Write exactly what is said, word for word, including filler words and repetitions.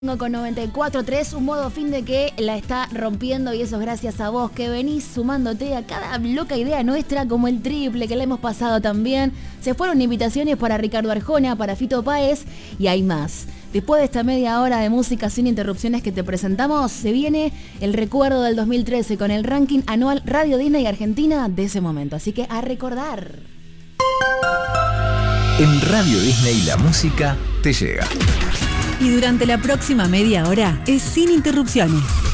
Con noventa y cuatro tres, un modo fin de que la está rompiendo y eso es gracias a vos que venís sumándote a cada loca idea nuestra, como el triple que le hemos pasado también. Se fueron invitaciones para Ricardo Arjona, para Fito Páez y hay más. Después de esta media hora de música sin interrupciones que te presentamos, se viene el recuerdo del dos mil trece con el ranking anual Radio Disney Argentina de ese momento. Así que a recordar. En Radio Disney la música te llega. Y durante la próxima media hora es sin interrupciones.